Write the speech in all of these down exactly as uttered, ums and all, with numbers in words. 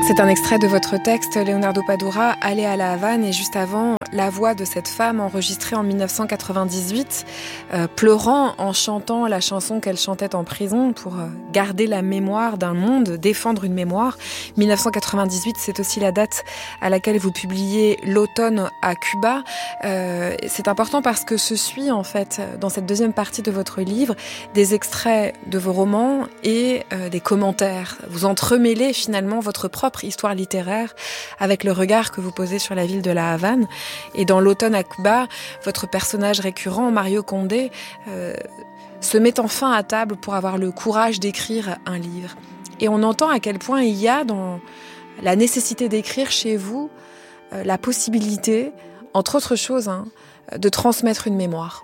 C'est un extrait de votre texte, Leonardo Padura, Aller à la Havane, et juste avant, la voix de cette femme enregistrée en dix-neuf cent quatre-vingt-dix-huit, euh, pleurant en chantant la chanson qu'elle chantait en prison pour euh, garder la mémoire d'un monde, défendre une mémoire. dix-neuf cent quatre-vingt-dix-huit, c'est aussi la date à laquelle vous publiez L'automne à Cuba. Euh, c'est important parce que se suit en fait, dans cette deuxième partie de votre livre, des extraits de vos romans et euh, des commentaires. Vous entremêlez finalement votre propre histoire littéraire avec le regard que vous posez sur la ville de la Havane. Et dans L'automne à Cuba, votre personnage récurrent, Mario Condé, euh, se met enfin à table pour avoir le courage d'écrire un livre. Et on entend à quel point il y a dans la nécessité d'écrire chez vous euh, la possibilité, entre autres choses, hein, de transmettre une mémoire.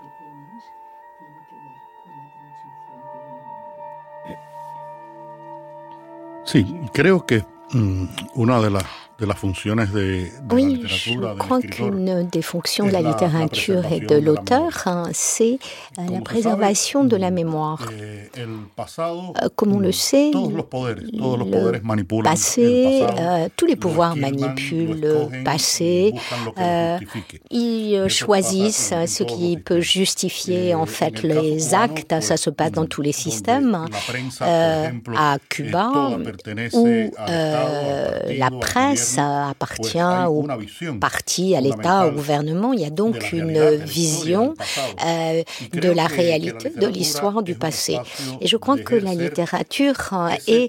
Sí, creo que mm, una de las de las funciones de, de oui, la je literatura, crois qu'une des fonctions de la littérature et de l'auteur, hein, c'est euh, la préservation de la mémoire. Euh, comme on le sait, le passé, euh, tous les pouvoirs manipulent le passé, euh, ils choisissent ce qui peut justifier en fait les actes, ça se passe dans tous les systèmes, euh, à Cuba, où euh, la presse ça appartient au parti, à l'État, au gouvernement. Il y a donc une vision euh, de la réalité, de l'histoire du passé. Et je crois que la littérature est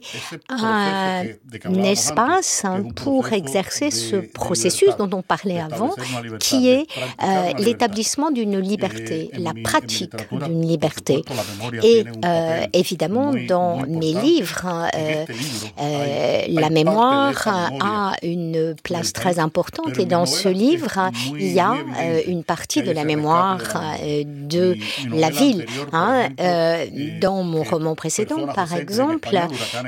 un, un espace pour exercer ce processus dont on parlait avant, qui est euh, l'établissement d'une liberté, la pratique d'une liberté. Et euh, évidemment, dans mes livres, euh, euh, la mémoire a une place très importante et dans ce livre, il y a euh, une partie de la mémoire euh, de la ville. Hein. Euh, dans mon roman précédent, par exemple,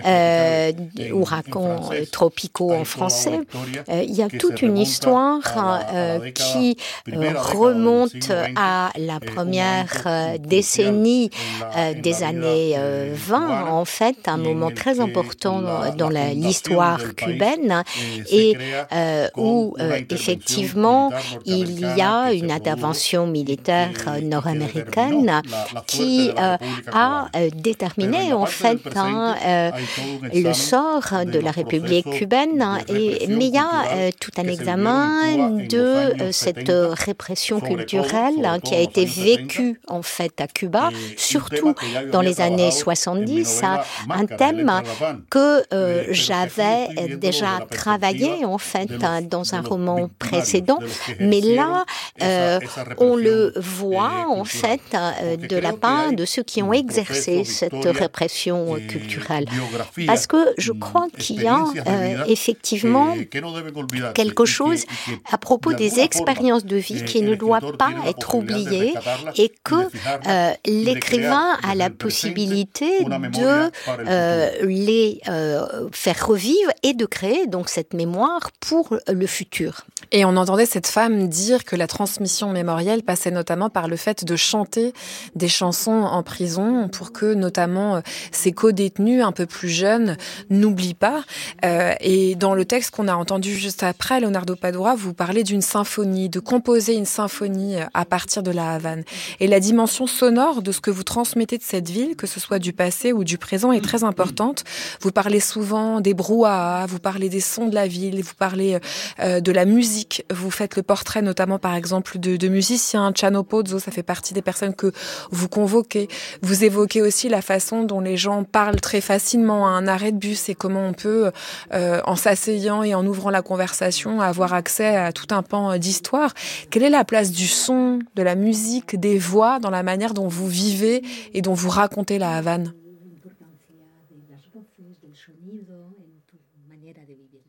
euh, Ouragans tropicaux en français, euh, il y a toute une histoire euh, qui euh, remonte à la première euh, décennie euh, des années euh, vingt, en fait, un moment très important dans la, l'histoire cubaine, et euh, où euh, effectivement il y a une intervention militaire euh, nord-américaine qui euh, a euh, déterminé en fait hein, euh, le sort de la République cubaine, et, mais il y a euh, tout un examen de euh, cette répression culturelle hein, qui a été vécue en fait à Cuba, surtout dans les années soixante-dix, hein, un thème que euh, j'avais déjà travaillé en fait dans un roman précédent, mais là euh, on le voit en fait de la part de ceux qui ont exercé cette répression culturelle, parce que je crois qu'il y a euh, effectivement quelque chose à propos des expériences de vie qui ne doit pas être oublié, et que euh, l'écrivain a la possibilité de euh, les euh, faire revivre et de créer donc cette mémoire pour le futur. Et on entendait cette femme dire que la transmission mémorielle passait notamment par le fait de chanter des chansons en prison pour que notamment ces co-détenus un peu plus jeunes n'oublient pas. Euh, et dans le texte qu'on a entendu juste après, Leonardo Padura, vous parlez d'une symphonie, de composer une symphonie à partir de la Havane. Et la dimension sonore de ce que vous transmettez de cette ville, que ce soit du passé ou du présent, est très importante. Vous parlez souvent des brouhahas, vous parlez des sons de la ville, vous parlez euh, de la musique. Vous faites le portrait notamment par exemple de, de musiciens. Chano Pozzo, ça fait partie des personnes que vous convoquez. Vous évoquez aussi la façon dont les gens parlent très facilement à un arrêt de bus et comment on peut, euh, en s'asseyant et en ouvrant la conversation, avoir accès à tout un pan d'histoire. Quelle est la place du son, de la musique, des voix dans la manière dont vous vivez et dont vous racontez la Havane ?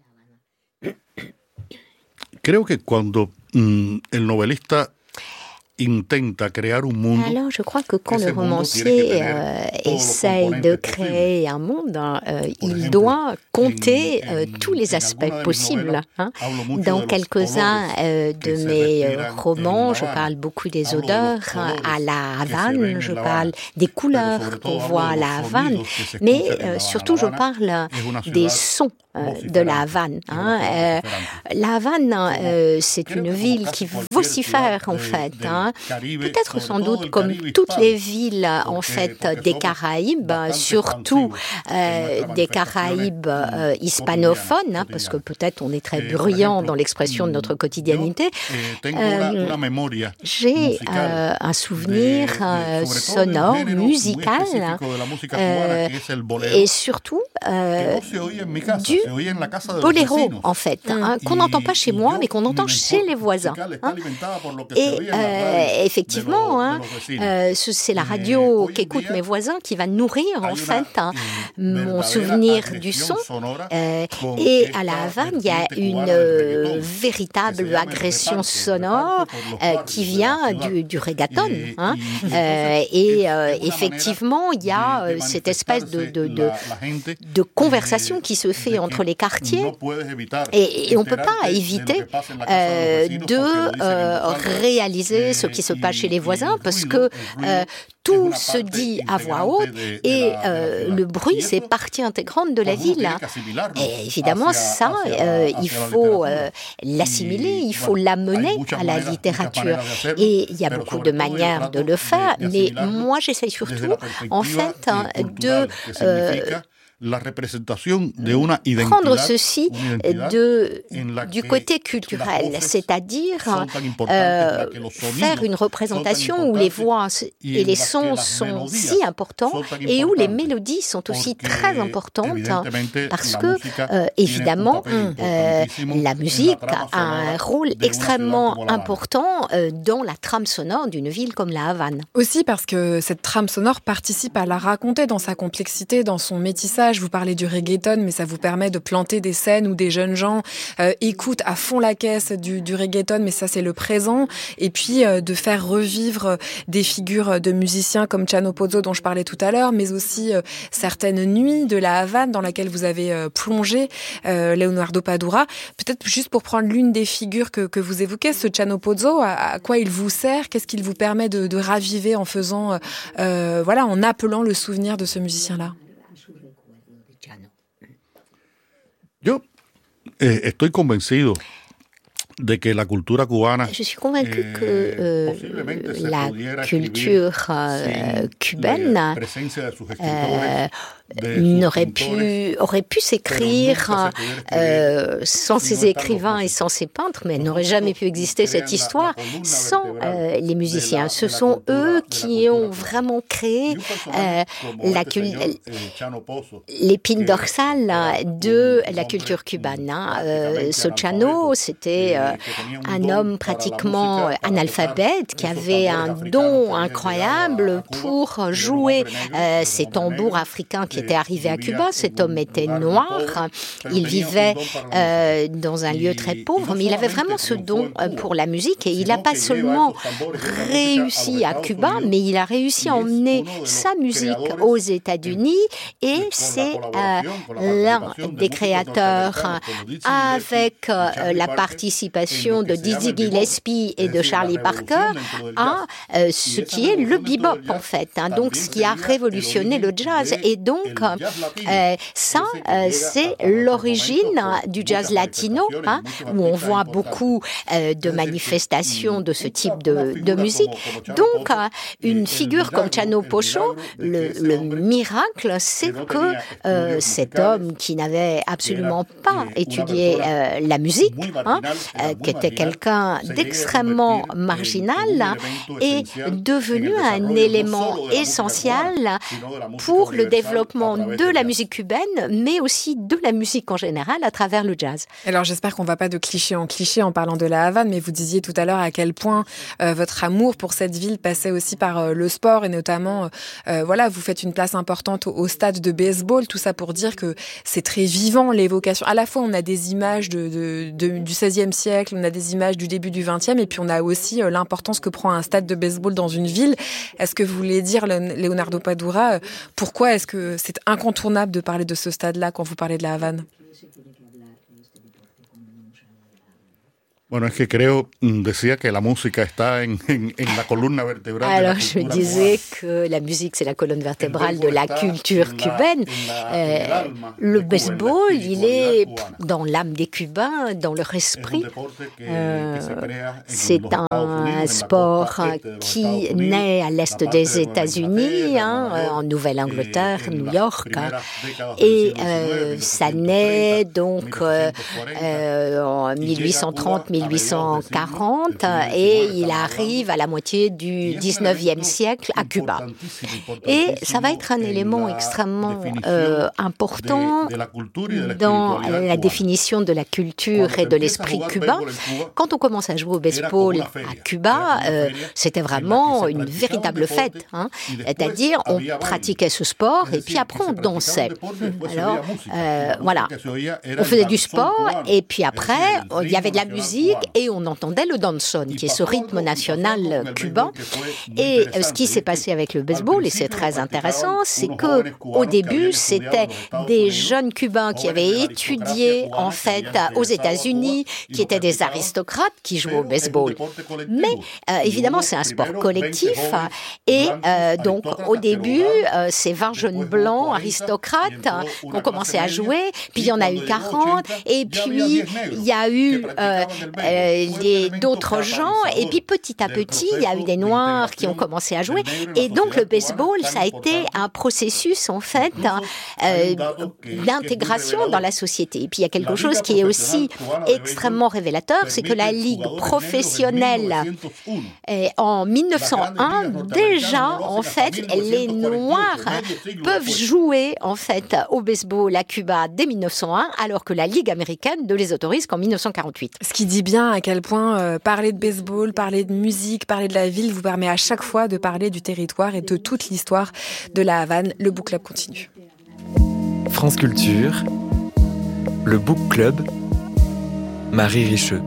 Creo que cuando mm, el novelista Alors, je crois que quand le romancier euh, essaye de créer un monde, euh, il doit compter euh, tous les aspects possibles. Hein. Dans quelques-uns euh, de mes euh, romans, je parle beaucoup des odeurs. À La Havane, je parle des couleurs qu'on voit à La Havane, mais euh, surtout, je parle des sons de La Havane. Hein. Euh, La Havane, euh, c'est une ville qui vocifère en fait. Hein. Peut-être sans doute comme toutes les villes en fait des Caraïbes, surtout euh, des Caraïbes euh, hispanophones, hein, parce que peut-être on est très bruyant dans l'expression de notre quotidienneté. Euh, j'ai euh, un souvenir euh, sonore, musical, euh, et surtout euh, du boléro, en fait, hein, qu'on n'entend pas chez moi, mais qu'on entend chez les voisins. Hein. Et euh, effectivement, hein, euh, c'est la radio qu'écoutent mes voisins qui va nourrir, en fait, hein, mon souvenir du son. Euh, et à La Havane, il y a une euh, véritable agression sonore euh, qui vient du, du reggaeton. Hein. Euh, et euh, effectivement, il y a euh, cette espèce de, de, de, de conversation qui se fait entre les quartiers, et, et on ne peut pas éviter euh, de euh, réaliser ce qui se passe chez les voisins, parce que euh, tout se dit à voix haute, et euh, le bruit, c'est partie intégrante de la ville. Et évidemment, ça, euh, il faut euh, l'assimiler, il faut l'amener à la littérature. Et il y a beaucoup de manières de le faire, mais moi, j'essaye surtout, en fait, de... Euh, La représentation d'une identité, prendre ceci de, du côté culturel, c'est-à-dire euh, faire une représentation où les voix et les sons sont si importants et où les mélodies sont aussi très importantes, parce que, euh, évidemment, euh, la musique a un rôle extrêmement important euh, dans la trame sonore d'une ville comme La Havane. Aussi parce que cette trame sonore participe à la raconter dans sa complexité, dans son métissage. Vous parlez du reggaeton, mais ça vous permet de planter des scènes où des jeunes gens euh, écoutent à fond la caisse du, du reggaeton, mais ça c'est le présent. Et puis euh, de faire revivre des figures de musiciens comme Chano Pozzo dont je parlais tout à l'heure, mais aussi euh, certaines nuits de La Havane dans laquelle vous avez euh, plongé euh, Leonardo Padura. Peut-être juste pour prendre l'une des figures que, que vous évoquez, ce Chano Pozzo, à, à quoi il vous sert, qu'est-ce qu'il vous permet de, de raviver en faisant, euh, voilà, en appelant le souvenir de ce musicien-là? Yo eh, estoy convencido de que la cultura cubana. Je suis convaincue eh, que euh, la culture euh, cubaine euh, n'aurait pu, aurait pu s'écrire euh, sans ces écrivains et sans ces peintres, mais elle n'aurait jamais pu exister cette histoire sans euh, les musiciens. Ce sont eux qui ont vraiment créé euh, la l'épine dorsale de la culture cubaine. Hein. Euh, ce Chano, c'était euh, un homme pratiquement analphabète qui avait un don incroyable pour jouer euh, ces tambours africains qui était arrivé à Cuba. Cet homme était noir, il vivait euh, dans un lieu très pauvre, mais il avait vraiment ce don euh, pour la musique, et il n'a pas seulement réussi à Cuba, mais il a réussi à emmener sa musique aux États-Unis, et c'est euh, l'un des créateurs, avec euh, la participation de Dizzy Gillespie et de Charlie Parker, à euh, ce qui est le bebop en fait, hein, donc ce qui a révolutionné le jazz. Et donc Euh, ça, euh, c'est l'origine du jazz latino, hein, où on voit beaucoup euh, de manifestations de ce type de, de musique. Donc, euh, une figure comme Chano Pozzo, le, le miracle, c'est que euh, cet homme qui n'avait absolument pas étudié euh, la musique, hein, euh, qui était quelqu'un d'extrêmement marginal, hein, est devenu un élément essentiel pour le développement de la musique cubaine, mais aussi de la musique en général à travers le jazz. Alors j'espère qu'on ne va pas de cliché en cliché en parlant de La Havane, mais vous disiez tout à l'heure à quel point euh, votre amour pour cette ville passait aussi par euh, le sport, et notamment, euh, voilà, vous faites une place importante au, au stade de baseball, tout ça pour dire que c'est très vivant, l'évocation. À la fois, on a des images de, de, de, du seizième siècle, siècle, on a des images du début du vingtième, et puis on a aussi euh, l'importance que prend un stade de baseball dans une ville. Est-ce que vous voulez dire, Leonardo Padura, euh, pourquoi est-ce que c'est incontournable de parler de ce stade-là quand vous parlez de la Havane? Bueno, es que creo, decía que la música está en, en, en la columna vertebral. Alors, de la je disais que la musique, c'est la colonne vertébrale de la culture cubaine. Euh, le baseball, il est dans l'âme des Cubains, dans leur esprit. Euh, c'est un sport qui naît à l'est des États-Unis, hein, en Nouvelle-Angleterre, New York. Et euh, ça naît donc euh, euh, en mille huit cent trente mille huit cent quarante et il arrive à la moitié du dix-neuvième siècle à Cuba. Et ça va être un élément extrêmement euh, important dans la définition de la culture et de l'esprit cubain. Quand on commence à jouer au baseball à Cuba, euh, c'était vraiment une véritable fête. Hein. C'est-à-dire, on pratiquait ce sport et puis après on dansait. Alors, euh, voilà, on faisait du sport et puis après, il y avait de la musique et on entendait le danzón, qui est ce rythme national cubain. Et ce qui s'est passé avec le baseball, et c'est très intéressant, c'est que au début, c'était des jeunes Cubains qui avaient étudié en fait aux États-Unis, qui étaient des aristocrates qui jouaient au baseball. Mais euh, évidemment, c'est un sport collectif, et euh, donc au début, euh, ces vingt jeunes blancs aristocrates qui ont commencé à jouer, puis il y en a eu quarante, et puis il y a eu euh, Euh, les, d'autres gens, et puis petit à petit, il y a eu des Noirs qui ont commencé à jouer, et donc le baseball, ça a été un processus, en fait, euh, d'intégration dans la société. Et puis il y a quelque chose qui est aussi extrêmement révélateur, c'est que la Ligue professionnelle, en mille neuf cent un, déjà, en fait, les Noirs peuvent jouer, en fait, au baseball à Cuba dès mille neuf cent un, alors que la Ligue américaine ne les autorise qu'en mille neuf cent quarante-huit. Ce qui dit bien à quel point euh, parler de baseball, parler de musique, parler de la ville vous permet à chaque fois de parler du territoire et de toute l'histoire de la Havane. Le Book Club continue. France Culture, le Book Club, Marie Richeux.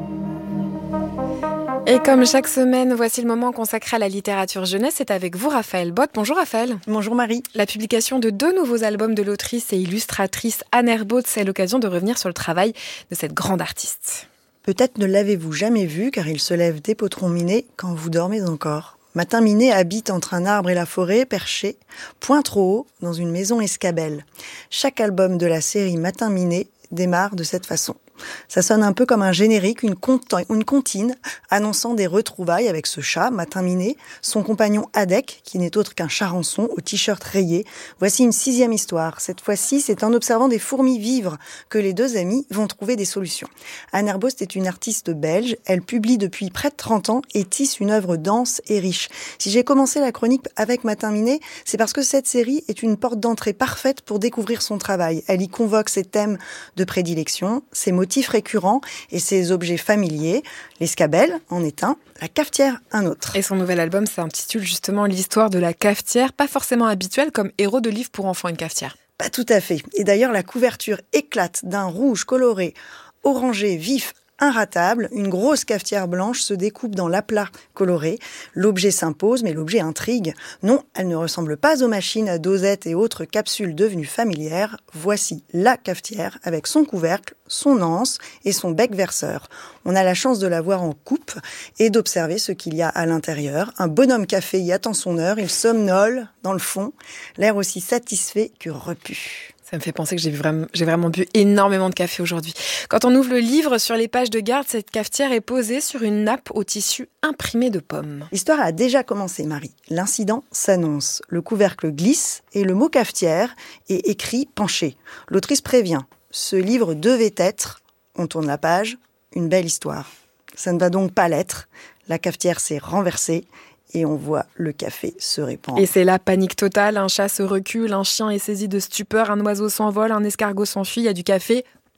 Et comme chaque semaine, voici le moment consacré à la littérature jeunesse. C'est avec vous, Raphaël Bott. Bonjour Raphaël. Bonjour Marie. La publication de deux nouveaux albums de l'autrice et illustratrice Anne Herbaut, c'est l'occasion de revenir sur le travail de cette grande artiste. Peut-être ne l'avez-vous jamais vu, car il se lève des potrons minés quand vous dormez encore. Matin Minet habite entre un arbre et la forêt, perché, point trop haut, dans une maison escabelle. Chaque album de la série Matin Minet démarre de cette façon. Ça sonne un peu comme un générique, une, compta- une comptine annonçant des retrouvailles avec ce chat, Matin Minet, son compagnon Adek, qui n'est autre qu'un charançon au t-shirt rayé. Voici une sixième histoire. Cette fois-ci, c'est en observant des fourmis vivre que les deux amis vont trouver des solutions. Anne Herbaut est une artiste belge. Elle publie depuis près de trente ans et tisse une œuvre dense et riche. Si j'ai commencé la chronique avec Matin Minet, c'est parce que cette série est une porte d'entrée parfaite pour découvrir son travail. Elle y convoque ses thèmes de prédilection, ses motifs récurrents et ses objets familiers. L'escabelle en est un, la cafetière un autre. Et son nouvel album s'intitule justement l'histoire de la cafetière, pas forcément habituelle comme héros de livre pour enfants, une cafetière. Pas tout à fait. Et d'ailleurs, la couverture éclate d'un rouge coloré, orangé vif, inratable, une grosse cafetière blanche se découpe dans l'aplat coloré. L'objet s'impose, mais l'objet intrigue. Non, elle ne ressemble pas aux machines à dosettes et autres capsules devenues familières. Voici la cafetière avec son couvercle, son anse et son bec verseur. On a la chance de la voir en coupe et d'observer ce qu'il y a à l'intérieur. Un bonhomme café y attend son heure, il somnole dans le fond, l'air aussi satisfait que repu. Ça me fait penser que j'ai, vraiment, j'ai vraiment bu énormément de café aujourd'hui. Quand on ouvre le livre, sur les pages de garde, cette cafetière est posée sur une nappe au tissu imprimé de pommes. L'histoire a déjà commencé, Marie. L'incident s'annonce. Le couvercle glisse et le mot cafetière est écrit penché. L'autrice prévient. Ce livre devait être, on tourne la page, une belle histoire. Ça ne va donc pas l'être. La cafetière s'est renversée. Et on voit le café se répandre. Et c'est la panique totale, un chat se recule, un chien est saisi de stupeur, un oiseau s'envole, un escargot s'enfuit, il y a du café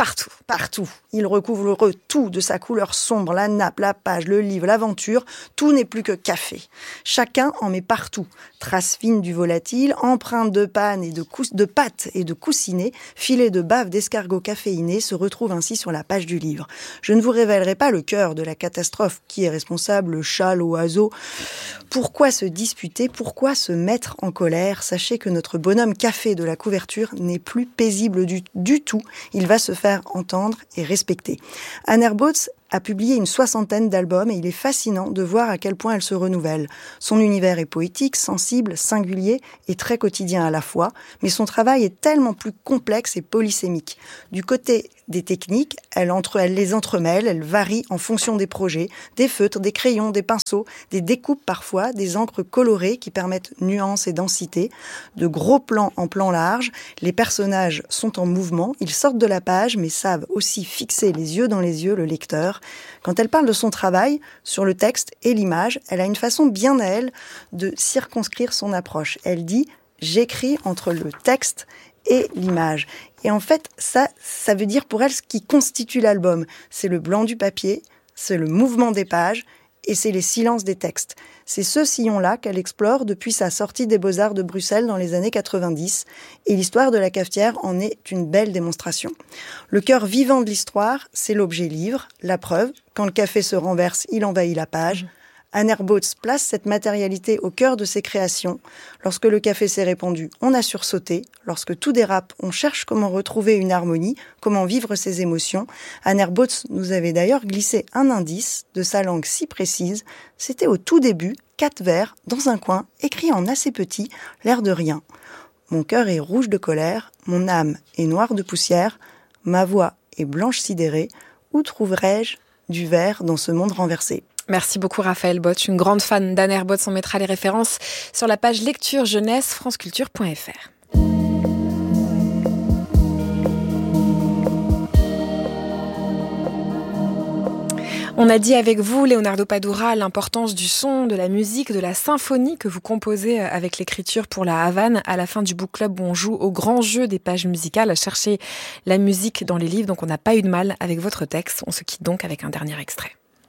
partout. Partout. Il recouvre tout de sa couleur sombre, la nappe, la page, le livre, l'aventure. Tout n'est plus que café. Chacun en met partout. Traces fines du volatile, empreintes de panne et de, cous- de pâte et de coussinet, filets de bave d'escargot caféiné se retrouvent ainsi sur la page du livre. Je ne vous révélerai pas le cœur de la catastrophe. Qui est responsable, le chat, l'oiseau? Pourquoi se disputer? Pourquoi se mettre en colère? Sachez que notre bonhomme café de la couverture n'est plus paisible du, du tout. Il va se faire entendre et respecter. Anne Herbautz a publié une soixantaine d'albums et il est fascinant de voir à quel point elle se renouvelle. Son univers est poétique, sensible, singulier et très quotidien à la fois, mais son travail est tellement plus complexe et polysémique. Du côté des techniques, elle, entre, elle les entremêle, elle varie en fonction des projets, des feutres, des crayons, des pinceaux, des découpes parfois, des encres colorées qui permettent nuance et densité, de gros plans en plan large. Les personnages sont en mouvement, ils sortent de la page mais savent aussi fixer les yeux dans les yeux le lecteur. Quand elle parle de son travail sur le texte et l'image, elle a une façon bien à elle de circonscrire son approche. Elle dit « j'écris entre le texte et l'image ». Et en fait, ça, ça veut dire pour elle ce qui constitue l'album. C'est le blanc du papier, c'est le mouvement des pages et c'est les silences des textes. C'est ce sillon-là qu'elle explore depuis sa sortie des Beaux-Arts de Bruxelles dans les années quatre-vingt-dix. Et l'histoire de la cafetière en est une belle démonstration. Le cœur vivant de l'histoire, c'est l'objet livre, la preuve. Quand le café se renverse, il envahit la page. Anne Herbautz place cette matérialité au cœur de ses créations. Lorsque le café s'est répandu, on a sursauté. Lorsque tout dérape, on cherche comment retrouver une harmonie, comment vivre ses émotions. Anne Herbautz nous avait d'ailleurs glissé un indice de sa langue si précise. C'était au tout début, quatre vers, dans un coin, écrit en assez petit, l'air de rien. Mon cœur est rouge de colère, mon âme est noire de poussière, ma voix est blanche sidérée. Où trouverai-je du vert dans ce monde renversé ? Merci beaucoup Raphaël Boetsch, une grande fan d'Anne Herbautz. On mettra les références sur la page lecture jeunesse franceculture point f r. On a dit avec vous, Leonardo Padura, l'importance du son, de la musique, de la symphonie que vous composez avec l'écriture pour la Havane. À la fin du book club, où on joue au grand jeu des pages musicales, à chercher la musique dans les livres. Donc on n'a pas eu de mal avec votre texte. On se quitte donc avec un dernier extrait.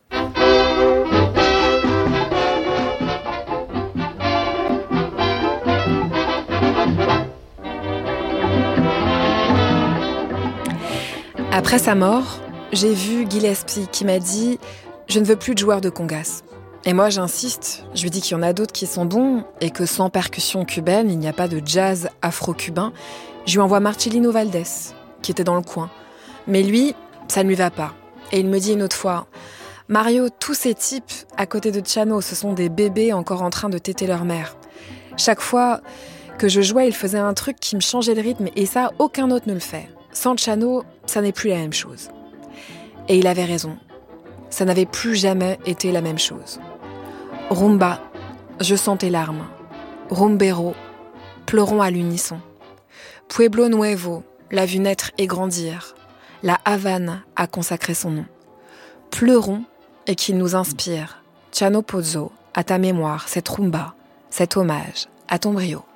Après sa mort, j'ai vu Gillespie qui m'a dit « Je ne veux plus de joueurs de congas ». Et moi j'insiste, je lui dis qu'il y en a d'autres qui sont bons et que sans percussion cubaine, il n'y a pas de jazz afro-cubain. Je lui envoie Marcelino Valdés, qui était dans le coin. Mais lui, ça ne lui va pas. Et il me dit une autre fois « Mario, tous ces types à côté de Chano, ce sont des bébés encore en train de téter leur mère. Chaque fois que je jouais, il faisait un truc qui me changeait le rythme et ça, aucun autre ne le fait. Sans Chano, ça n'est plus la même chose. » Et il avait raison. Ça n'avait plus jamais été la même chose. Rumba, je sens tes larmes. Rumbero, pleurons à l'unisson. Pueblo Nuevo, l'a vu naître et grandir. La Havane a consacré son nom. Pleurons et qu'il nous inspire. Chano Pozzo, à ta mémoire, cette rumba, cet hommage à ton brio.